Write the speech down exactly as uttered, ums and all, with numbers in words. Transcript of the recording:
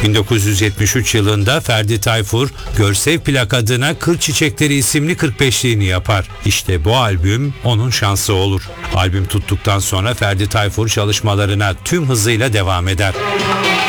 bin dokuz yüz yetmiş üç yılında Ferdi Tayfur, Görsev Plak adına Kır Çiçekleri isimli kırk beşliğini yapar. İşte bu albüm onun şansı olur. Albüm tuttuktan sonra Ferdi Tayfur çalışmalarına tüm hızıyla devam eder.